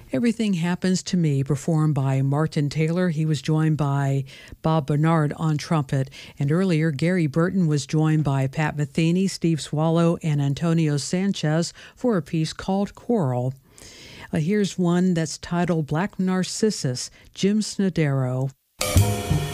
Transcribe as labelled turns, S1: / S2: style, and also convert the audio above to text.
S1: Everything Happens to Me, performed by Martin Taylor. He was joined by Bob Bernard on trumpet. And earlier, Gary Burton was joined by Pat Metheny, Steve Swallow, and Antonio Sanchez for a piece called Coral. Here's one that's titled Black Narcissus, Jim Snodero.